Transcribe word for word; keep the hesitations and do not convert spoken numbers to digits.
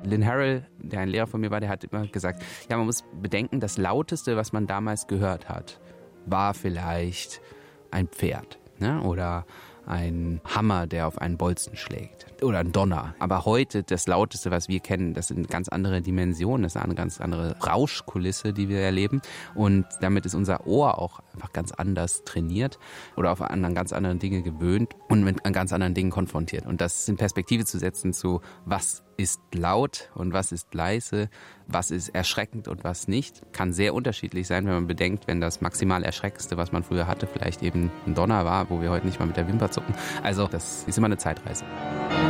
Lynn Harrell, der ein Lehrer von mir war, der hat immer gesagt, ja, man muss bedenken, das Lauteste, was man damals gehört hat, war vielleicht ein Pferd, ne? Oder ein Hammer, der auf einen Bolzen schlägt. Oder ein Donner. Aber heute, das Lauteste, was wir kennen, das sind ganz andere Dimensionen, das ist eine ganz andere Rauschkulisse, die wir erleben. Und damit ist unser Ohr auch einfach ganz anders trainiert oder auf an ganz andere Dinge gewöhnt und mit an ganz anderen Dingen konfrontiert. Und das in Perspektive zu setzen zu, was ist laut und was ist leise, was ist erschreckend und was nicht, kann sehr unterschiedlich sein, wenn man bedenkt, wenn das maximal Erschreckendste, was man früher hatte, vielleicht eben ein Donner war, wo wir heute nicht mal mit der Wimper zucken. Also das ist immer eine Zeitreise.